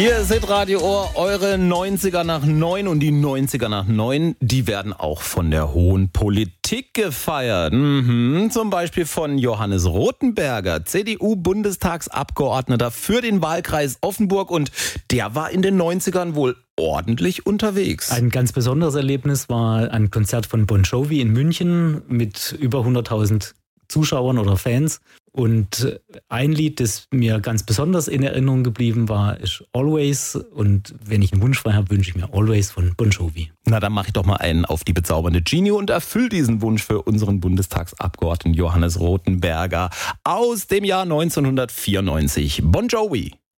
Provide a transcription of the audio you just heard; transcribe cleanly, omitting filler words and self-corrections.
Hier ist Hitradio Ohr, eure 90er nach 9 und die 90er nach 9, die werden auch von der hohen Politik gefeiert. Zum Beispiel von Johannes Rothenberger, CDU-Bundestagsabgeordneter für den Wahlkreis Offenburg, und der war in den 90ern wohl ordentlich unterwegs. Ein ganz besonderes Erlebnis war ein Konzert von Bon Jovi in München mit über 100.000 Zuschauern oder Fans. Und ein Lied, das mir ganz besonders in Erinnerung geblieben war, ist Always. Und wenn ich einen Wunsch frei habe, wünsche ich mir Always von Bon Jovi. Na, dann mache ich doch mal einen auf die bezaubernde Genie und erfülle diesen Wunsch für unseren Bundestagsabgeordneten Johannes Rothenberger aus dem Jahr 1994. Bon Jovi.